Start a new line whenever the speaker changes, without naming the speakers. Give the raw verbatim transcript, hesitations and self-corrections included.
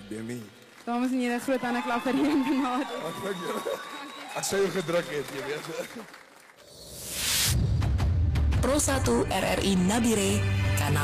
Demi.
Dames en heren, groot aan 'n klap vir die genade.
Ek sou jou gedruk het, jy weet.
Pro satu R R I Nabire